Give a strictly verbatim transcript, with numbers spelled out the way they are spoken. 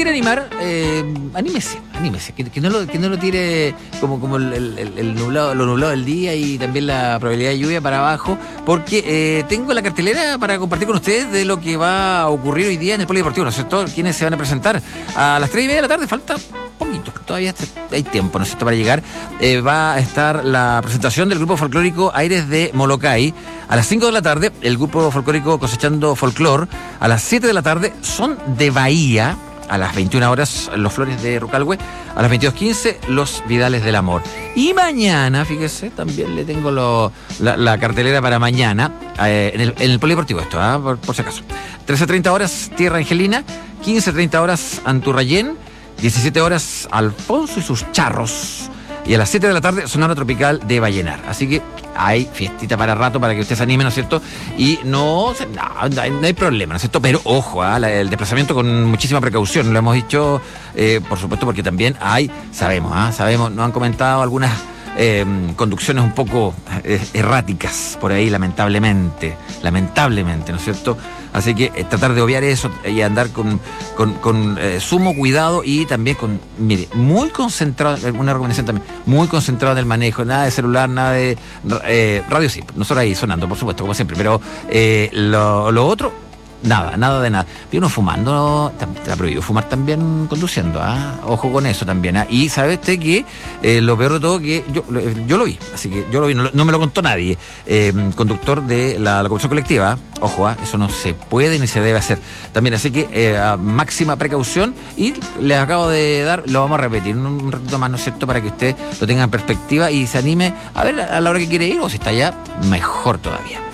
quiere animar, eh, anímese, anímese, que, que, no lo, que no lo tire como, como el, el, el nublado, lo nublado del día y también la probabilidad de lluvia para abajo, porque eh, tengo la cartelera para compartir con ustedes de lo que va a ocurrir hoy día en el Polideportivo, ¿no es cierto? ¿Quiénes se van a presentar? A las tres y media de la tarde, falta poquito, todavía hay tiempo, ¿no es cierto?, para llegar. Eh, va a estar la presentación del grupo folclórico Aires de Molokai. A las cinco de la tarde, el grupo folclórico Cosechando Folclor. A las siete de la tarde, Son de Bahía. A las veintiuna horas, Los Flores de Rucalhue. A las veintidós quince, Los Vidales del Amor. Y mañana, fíjese, también le tengo lo, la, la cartelera para mañana, eh, en, el, en el Polideportivo esto, ¿eh? por, por si acaso. trece treinta horas, Tierra Angelina. quince treinta horas, Anturrayén. diecisiete horas, Alfonso y sus charros. Y a las siete de la tarde, Sonora Tropical de Vallenar. Así que hay fiestita para rato para que usted se anime, ¿no es cierto? Y no, no, no, hay, no hay problema, ¿no es cierto? Pero ojo, ¿eh? La, el desplazamiento con muchísima precaución. Lo hemos dicho, eh, por supuesto, porque también hay, sabemos, ¿eh? sabemos, nos han comentado algunas eh, conducciones un poco eh, erráticas por ahí, lamentablemente. Lamentablemente, ¿no es cierto? Así que eh, tratar de obviar eso y andar con, con, con eh, sumo cuidado y también con, mire, muy concentrado, una recomendación también, muy concentrado en el manejo, nada de celular, nada de eh, radio, sí, nosotros ahí sonando, por supuesto, como siempre, pero eh, lo, lo otro, nada, nada de nada. Y uno fumando, está prohibido fumar también conduciendo, ¿ah? Ojo con eso también, ¿ah? Y sabe usted que eh, lo peor de todo que yo, yo lo vi, así que yo lo vi, no, no me lo contó nadie, eh, conductor de la locomoción colectiva, ojo, ¿ah? Eso no se puede ni se debe hacer también, así que eh, a máxima precaución, y les acabo de dar, lo vamos a repetir un, un ratito más, ¿no es cierto?, para que usted lo tenga en perspectiva y se anime a ver a la hora que quiere ir, o si está allá, mejor todavía.